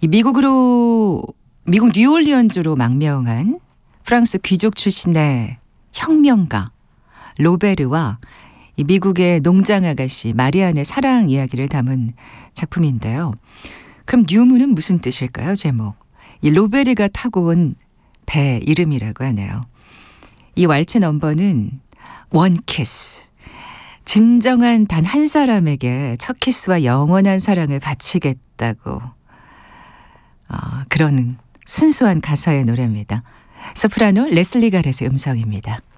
이 미국 뉴올리언주로 망명한 프랑스 귀족 출신의 혁명가 로베르와 이 미국의 농장 아가씨 마리안의 사랑 이야기를 담은 작품인데요. 그럼 뉴문은 무슨 뜻일까요? 제목. 이 로베르가 타고 온 배 이름이라고 하네요. 이 왈츠 넘버는 원 키스. 진정한 단 한 사람에게 첫 키스와 영원한 사랑을 바치겠다고 그런 순수한 가사의 노래입니다. 소프라노 레슬리 가렛의 음성입니다.